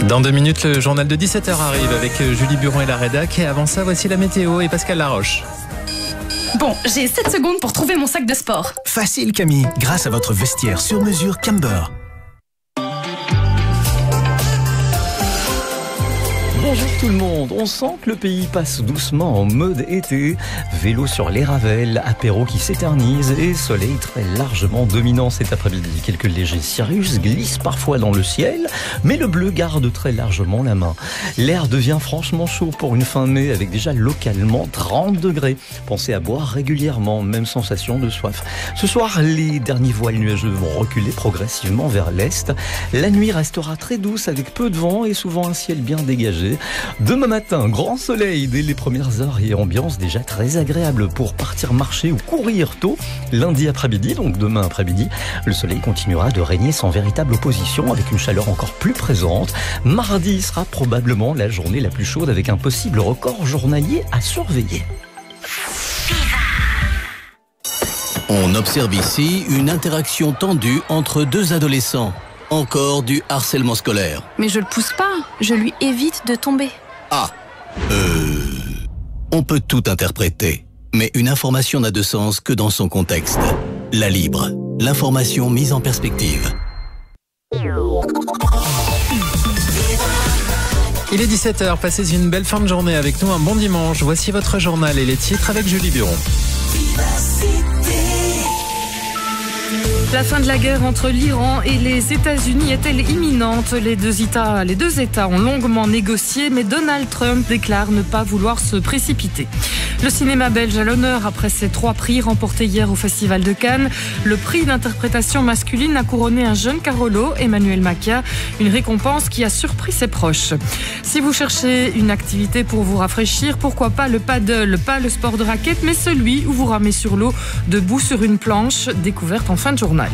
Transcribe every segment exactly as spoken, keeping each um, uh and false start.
Dans deux minutes, le journal de dix-sept heures arrive avec Julie Buron et la rédac. Et avant ça, voici la météo et Pascal Laroche. Bon, j'ai sept secondes pour trouver mon sac de sport. Facile Camille, grâce à votre vestiaire sur mesure Camber. Bonjour tout le monde, on sent que le pays passe doucement en mode été. Vélo sur les ravelles, apéro qui s'éternise et soleil très largement dominant cet après-midi. Quelques légers cirrus glissent parfois dans le ciel, mais le bleu garde très largement la main. L'air devient franchement chaud pour une fin mai avec déjà localement trente degrés. Pensez à boire régulièrement, même sensation de soif. Ce soir, les derniers voiles nuageux vont reculer progressivement vers l'est. La nuit restera très douce avec peu de vent et souvent un ciel bien dégagé. Demain matin, grand soleil dès les premières heures et ambiance déjà très agréable pour partir marcher ou courir tôt. Lundi après-midi, donc demain après-midi, le soleil continuera de régner sans véritable opposition avec une chaleur encore plus présente. Mardi sera probablement la journée la plus chaude avec un possible record journalier à surveiller. On observe ici une interaction tendue entre deux adolescents. Encore du harcèlement scolaire. Mais je le pousse pas, je lui évite de tomber. Ah, euh... On peut tout interpréter, mais une information n'a de sens que dans son contexte. La Libre, l'information mise en perspective. Il est dix-sept heures, passez une belle fin de journée avec nous, un bon dimanche. Voici votre journal et les titres avec Julie Buron. La fin de la guerre entre l'Iran et les États-Unis est-elle imminente ? Les deux États, les deux États ont longuement négocié, mais Donald Trump déclare ne pas vouloir se précipiter. Le cinéma belge à l'honneur après ses trois prix remportés hier au Festival de Cannes. Le prix d'interprétation masculine a couronné un jeune Carolo, Emmanuel Macchia, une récompense qui a surpris ses proches. Si vous cherchez une activité pour vous rafraîchir, pourquoi pas le paddle, pas le sport de raquette, mais celui où vous ramez sur l'eau debout sur une planche, découverte en fin de journal.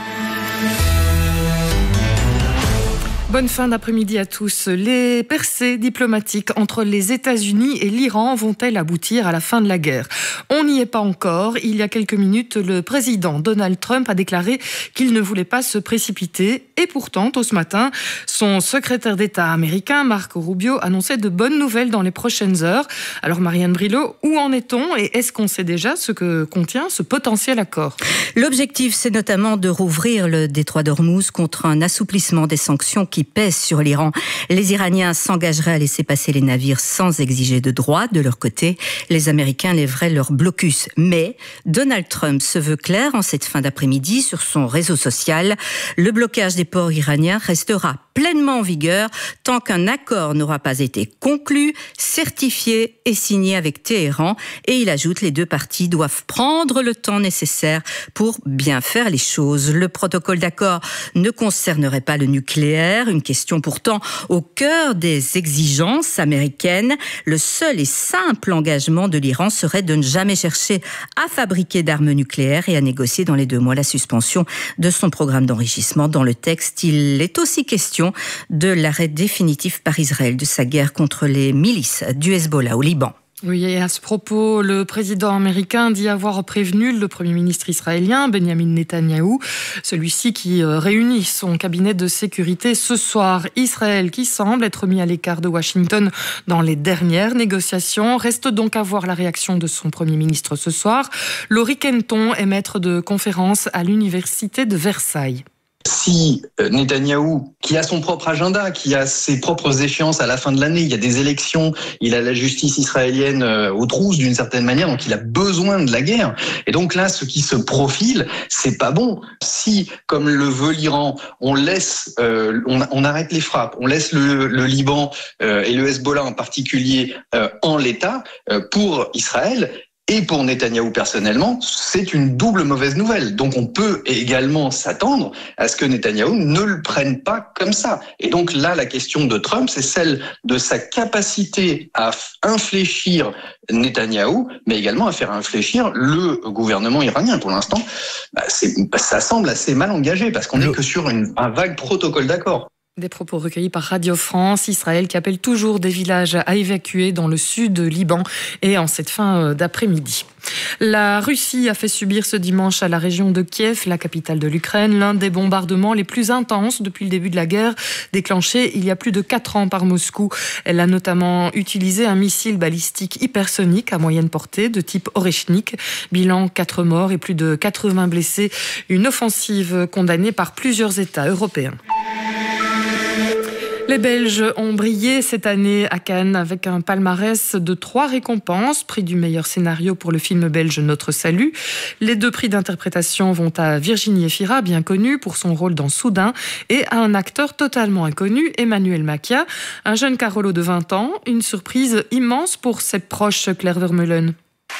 Bonne fin d'après-midi à tous. Les percées diplomatiques entre les États-Unis et l'Iran vont-elles aboutir à la fin de la guerre ? On n'y est pas encore. Il y a quelques minutes, le président Donald Trump a déclaré qu'il ne voulait pas se précipiter. Et pourtant, tôt ce matin, son secrétaire d'État américain, Marco Rubio, annonçait de bonnes nouvelles dans les prochaines heures. Alors Marianne Brilot, où en est-on et est-ce qu'on sait déjà ce que contient ce potentiel accord ? L'objectif, c'est notamment de rouvrir le détroit d'Ormuz contre un assouplissement des sanctions qui pèsent sur l'Iran. Les Iraniens s'engageraient à laisser passer les navires sans exiger de droits. De leur côté, les Américains lèveraient leur blocus. Mais Donald Trump se veut clair en cette fin d'après-midi sur son réseau social. Le blocage des ports iraniens restera pleinement en vigueur tant qu'un accord n'aura pas été conclu, certifié et signé avec Téhéran. Et il ajoute, les deux parties doivent prendre le temps nécessaire pour bien faire les choses. Le protocole d'accord ne concernerait pas le nucléaire, une question pourtant au cœur des exigences américaines. Le seul et simple engagement de l'Iran serait de ne jamais chercher à fabriquer d'armes nucléaires et à négocier dans les deux mois la suspension de son programme d'enrichissement. Dans le texte, il est aussi question de l'arrêt définitif par Israël de sa guerre contre les milices du Hezbollah au Liban. Oui, et à ce propos, le président américain dit avoir prévenu le Premier ministre israélien, Benjamin Netanyahou, celui-ci qui réunit son cabinet de sécurité ce soir. Israël, qui semble être mis à l'écart de Washington dans les dernières négociations, reste donc à voir la réaction de son Premier ministre ce soir. Laurie Kenton est maître de conférence à l'Université de Versailles. Si Netanyahou, qui a son propre agenda, qui a ses propres échéances à la fin de l'année, il y a des élections, il a la justice israélienne aux trousses d'une certaine manière, donc il a besoin de la guerre. Et donc là, ce qui se profile, c'est pas bon. Si, comme le veut l'Iran, on laisse, euh, on, on arrête les frappes, on laisse le, le Liban euh, et le Hezbollah en particulier euh, en l'état, euh, pour Israël, et pour Netanyahou personnellement, c'est une double mauvaise nouvelle. Donc on peut également s'attendre à ce que Netanyahou ne le prenne pas comme ça. Et donc là, la question de Trump, c'est celle de sa capacité à infléchir Netanyahou, mais également à faire infléchir le gouvernement iranien. Pour l'instant, bah, c'est, ça semble assez mal engagé parce qu'on n'est que sur une, un vague protocole d'accord. Des propos recueillis par Radio France. Israël qui appelle toujours des villages à évacuer dans le sud Liban et en cette fin d'après-midi. La Russie a fait subir ce dimanche à la région de Kiev, la capitale de l'Ukraine, l'un des bombardements les plus intenses depuis le début de la guerre, déclenché il y a plus de quatre ans par Moscou. Elle a notamment utilisé un missile balistique hypersonique à moyenne portée de type Oreshnik. Bilan quatre morts et plus de quatre-vingts blessés. Une offensive condamnée par plusieurs États européens. Les Belges ont brillé cette année à Cannes avec un palmarès de trois récompenses. Prix du meilleur scénario pour le film belge Notre Salut. Les deux prix d'interprétation vont à Virginie Efira, bien connue pour son rôle dans Soudain, et à un acteur totalement inconnu, Emmanuel Macia, un jeune Carolo de vingt ans. Une surprise immense pour ses proches, Claire Vermeulen.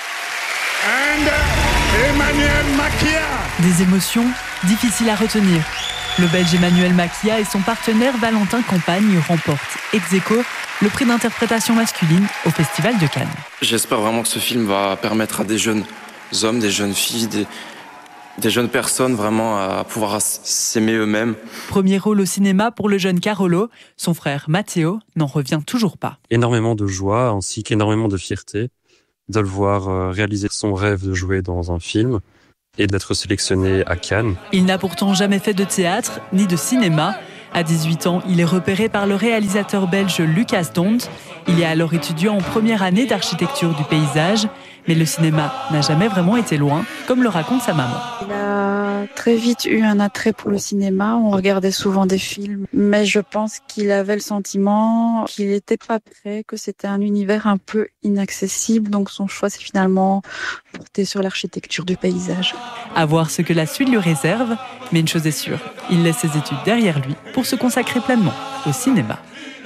And Emmanuel Macia. Des émotions difficiles à retenir. Le Belge Emmanuel Macia et son partenaire Valentin Campagne remportent ex aequo le prix d'interprétation masculine au Festival de Cannes. J'espère vraiment que ce film va permettre à des jeunes hommes, des jeunes filles, des, des jeunes personnes vraiment à pouvoir s'aimer eux-mêmes. Premier rôle au cinéma pour le jeune Carolo. Son frère Matteo n'en revient toujours pas. Énormément de joie ainsi qu'énormément de fierté de le voir réaliser son rêve de jouer dans un film et d'être sélectionné à Cannes. Il n'a pourtant jamais fait de théâtre ni de cinéma. À dix-huit ans, il est repéré par le réalisateur belge Lucas Dont. Il est alors étudiant en première année d'architecture du paysage. Mais le cinéma n'a jamais vraiment été loin, comme le raconte sa maman. Il a très vite eu un attrait pour le cinéma. On regardait souvent des films. Mais je pense qu'il avait le sentiment qu'il n'était pas prêt, que c'était un univers un peu inaccessible. Donc son choix s'est finalement porté sur l'architecture du paysage. À voir ce que la suite lui réserve. Mais une chose est sûre, il laisse ses études derrière lui pour se consacrer pleinement au cinéma.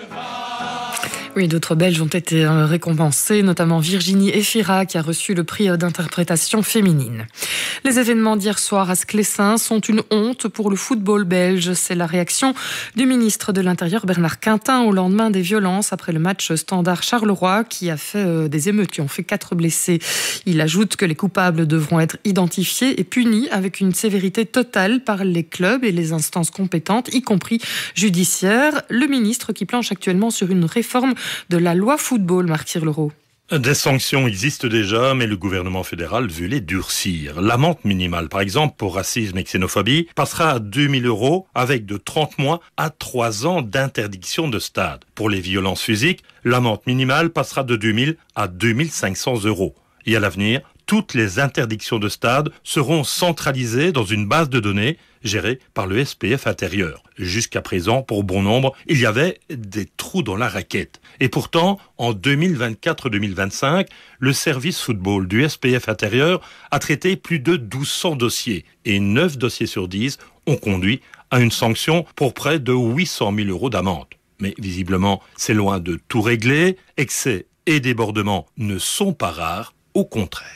Oui, d'autres Belges ont été récompensés, notamment Virginie Efira qui a reçu le prix d'interprétation féminine. Les événements d'hier soir à Sclessin sont une honte pour le football belge. C'est la réaction du ministre de l'Intérieur Bernard Quintin au lendemain des violences après le match Standard Charleroi qui a fait des émeutes, qui ont fait quatre blessés. Il ajoute que les coupables devront être identifiés et punis avec une sévérité totale par les clubs et les instances compétentes, y compris judiciaires. Le ministre qui planche actuellement sur une réforme de la loi football, Marc Tirlereau. Des sanctions existent déjà, mais le gouvernement fédéral veut les durcir. L'amende minimale, par exemple, pour racisme et xénophobie, passera à deux mille euros avec de trente mois à trois ans d'interdiction de stade. Pour les violences physiques, l'amende minimale passera de deux mille à deux mille cinq cents euros. Et à l'avenir, toutes les interdictions de stade seront centralisées dans une base de données gérée par le S P F intérieur. Jusqu'à présent, pour bon nombre, il y avait des trous dans la raquette. Et pourtant, en deux mille vingt-quatre deux mille vingt-cinq, le service football du S P F intérieur a traité plus de douze cents dossiers. Et neuf dossiers sur dix ont conduit à une sanction pour près de huit cent mille euros d'amende. Mais visiblement, c'est loin de tout régler. Excès et débordements ne sont pas rares, au contraire.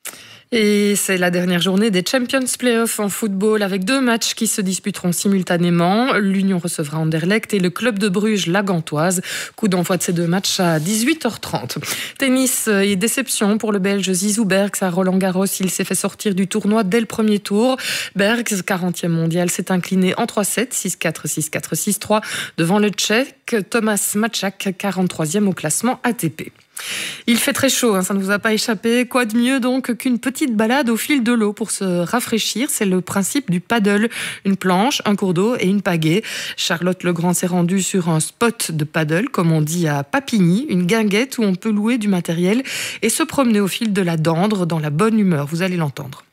Et c'est la dernière journée des Champions Playoffs en football avec deux matchs qui se disputeront simultanément. L'Union recevra Anderlecht et le club de Bruges, la Gantoise. Coup d'envoi de ces deux matchs à dix-huit heures trente. Tennis et déception pour le Belge Zizou Bergs à Roland-Garros. Il s'est fait sortir du tournoi dès le premier tour. Bergs, quarantième mondial, s'est incliné en trois sept, six quatre, six quatre, six trois devant le Tchèque Thomas Mačák, quarante-troisième au classement A T P. Il fait très chaud, hein, ça ne vous a pas échappé. Quoi de mieux donc qu'une petite balade au fil de l'eau pour se rafraîchir? C'est le principe du paddle. Une planche, un cours d'eau et une pagaie. Charlotte Legrand s'est rendue sur un spot de paddle, comme on dit à Papigny, une guinguette où on peut louer du matériel et se promener au fil de la Dandre dans la bonne humeur. Vous allez l'entendre.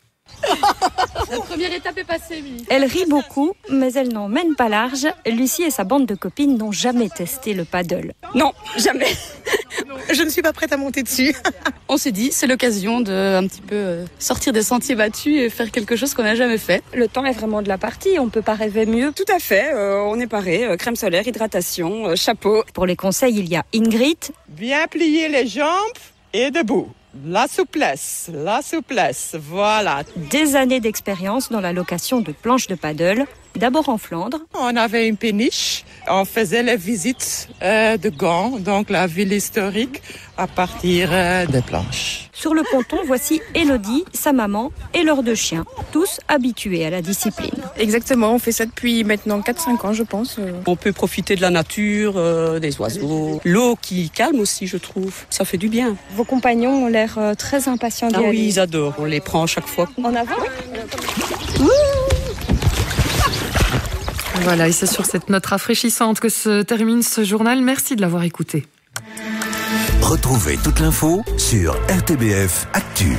La première étape est passée, Émilie. Elle rit beaucoup, mais elle n'emmène pas large. Lucie et sa bande de copines n'ont jamais testé le paddle. Non, jamais. Je ne suis pas prête à monter dessus. On s'est dit, c'est l'occasion de un petit peu sortir des sentiers battus et faire quelque chose qu'on n'a jamais fait. Le temps est vraiment de la partie, on peut pas rêver mieux. Tout à fait, euh, on est paré, euh, crème solaire, hydratation, euh, chapeau. Pour les conseils, il y a Ingrid. Bien plier les jambes et debout. La souplesse, la souplesse, voilà. Des années d'expérience dans la location de planches de paddle, d'abord en Flandre. On avait une péniche On faisait les visites euh, de Gand, donc la ville historique, à partir euh, des planches. Sur le ponton, voici Élodie, sa maman et leurs deux chiens, tous habitués à la discipline. Exactement, on fait ça depuis maintenant quatre cinq ans, je pense. On peut profiter de la nature, euh, des oiseaux. L'eau qui calme aussi, je trouve. Ça fait du bien. Vos compagnons ont l'air euh, très impatients d'y Ah aller. oui, ils adorent. On les prend chaque fois. En avant ? Voilà, et c'est sur cette note rafraîchissante que se termine ce journal. Merci de l'avoir écouté. Retrouvez toute l'info sur R T B F Actu.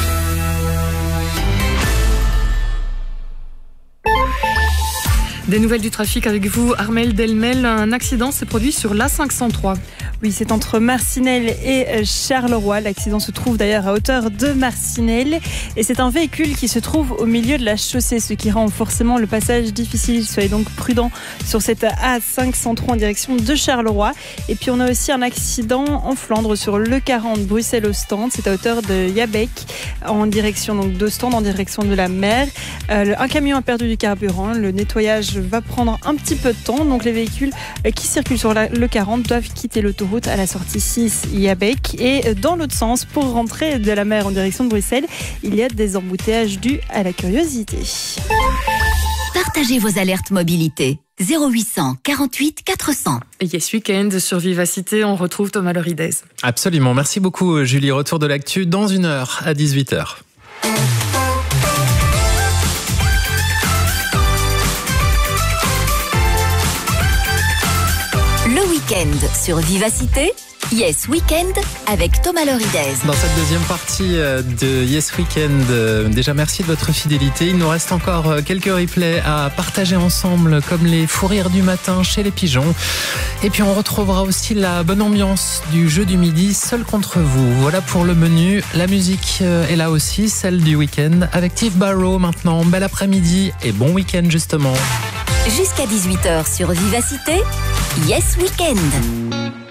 Des nouvelles du trafic avec vous, Armelle Delmel. Un accident s'est produit sur l'A cinq cent trois. Oui, c'est entre Marcinelle et Charleroi. L'accident se trouve d'ailleurs à hauteur de Marcinelle. Et c'est un véhicule qui se trouve au milieu de la chaussée, ce qui rend forcément le passage difficile. Soyez donc prudents sur cette A cinq cent trois en direction de Charleroi. Et puis on a aussi un accident en Flandre sur l'E quarante Bruxelles-Ostende. C'est à hauteur de Yabec en direction donc d'Ostende, en direction de la mer. Euh, un camion a perdu du carburant. Le nettoyage va prendre un petit peu de temps. Donc les véhicules qui circulent sur la, l'E quarante doivent quitter l'autoroute à la sortie six Yabec. Et dans l'autre sens, pour rentrer de la mer en direction de Bruxelles, il y a des embouteillages dus à la curiosité. Partagez vos alertes mobilité. zéro huit cent quarante-huit quatre cents. Yes Weekend sur Vivacité, on retrouve Thomas Loridez. Absolument, merci beaucoup Julie. Retour de l'actu dans une heure à dix-huit heures. Le week-end sur Vivacité, Yes Weekend avec Thomas Loridez. Dans cette deuxième partie de Yes Weekend, déjà merci de votre fidélité. Il nous reste encore quelques replays à partager ensemble, comme les fous rires du matin chez les pigeons. Et puis on retrouvera aussi la bonne ambiance du jeu du midi, seul contre vous. Voilà pour le menu. La musique est là aussi, celle du week-end, avec Steve Barrow maintenant. Bel après-midi et bon week-end justement. Jusqu'à dix-huit heures sur Vivacité, Yes Weekend.